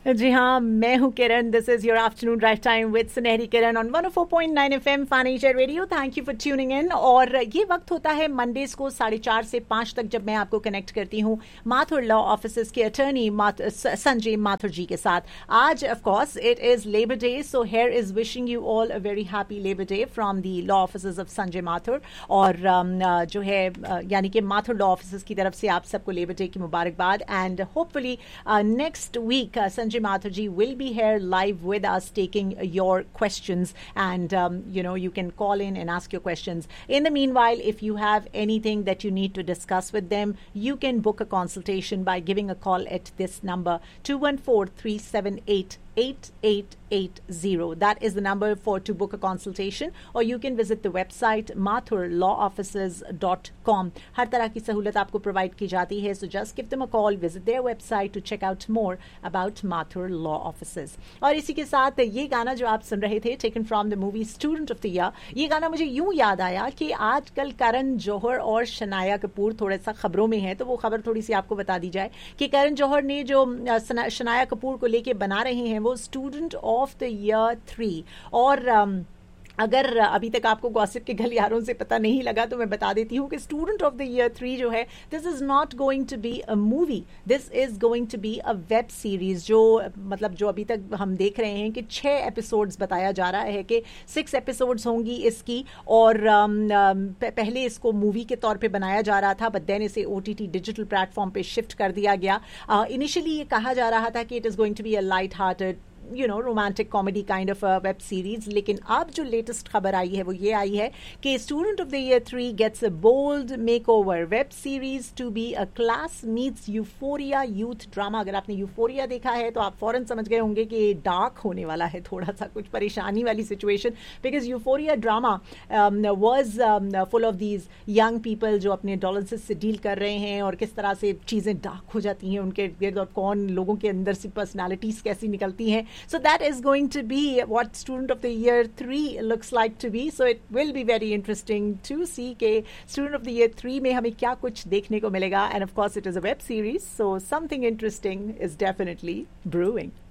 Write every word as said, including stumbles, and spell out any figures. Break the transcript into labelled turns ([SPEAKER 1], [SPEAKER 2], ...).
[SPEAKER 1] जी हाँ, मैं हूँ किरण. This is your afternoon drive time with सुनहरी किरण on one O four point nine FM फानेचर radio. Thank you for tuning in. और ये वक्त होता है मंडेज को साढ़े चार से पाँच तक, जब मैं आपको कनेक्ट करती हूँ माथुर लॉ ऑफिस के अटर्नी संजय माथुर जी के साथ. आज of course it is labour day, so here is wishing you all a very happy labour day from the law office of Sanjay Mathur. और um, जो है uh, यानी कि माथुर लॉ ऑफिस की तरफ से आप सबको लेबर डे की मुबारकबाद. And hopefully next week Sanjay Mathur ji will be here live with us taking your questions, and um, you know you can call in and ask your questions. In the meanwhile, if you have anything that you need to discuss with them, you can book a consultation by giving a call at this number two one four, three seven eight, eight eight eight zero. That is the number for to book a consultation, or you can visit the website mathur law offices dot com. हर तरह की सहूलत आपको provide की जाती है, so just give them a call, visit their website to check out more about Mathur Law Offices. और इसी के साथ ये गाना जो आप सुन रहे थे, taken from the movie Student of the Year, ये गाना मुझे यूं याद आया कि आजकल करण जौहर और शनाया कपूर थोड़ा सा खबरों में है, तो वो खबर थोड़ी सी आपको बता दी जाए कि करण जौहर ने जो शनाया कपूर को लेके बना रहे हैं वो student of the year three. और um, अगर अभी तक आपको गॉसिप के गलियारों से पता नहीं लगा तो मैं बता देती हूँ कि student of the year three जो है, this is not going to be a movie, this is going to be a web series. जो मतलब जो अभी तक हम देख रहे हैं कि छः एपिसोड्स बताया जा रहा है कि सिक्स एपिसोड्स होंगी इसकी. और um, पहले इसको मूवी के तौर पे बनाया जा रहा था, बट देन इसे O T T digital platform पे शिफ्ट कर दिया गया. इनिशियली uh, ये कहा जा रहा था कि it is going to be a light hearted you know romantic comedy kind of a web series. लेकिन अब जो लेटेस्ट खबर आई है वो ये आई है कि student of the year three gets a bold makeover web series to be a class meets euphoria youth drama. अगर आपने यूफोरिया देखा है तो आप फौरन समझ गए होंगे कि ये डार्क होने वाला है, थोड़ा सा कुछ परेशानी वाली situation, because euphoria drama was full of these young people जो अपने एडोलेसेंस से डील कर रहे हैं और किस तरह से चीज़ें डार्क हो जाती हैं उनके गिर्द और कौन लोगों के अंदर से पर्सनैलिटीज़ कैसी निकलती हैं. So that is going to be what Student of the Year three looks like to be. So it will be very interesting to see ke Student of the Year three में हमें क्या कुछ देखने को मिलेगा. And of course it is a web series, so something interesting is definitely brewing.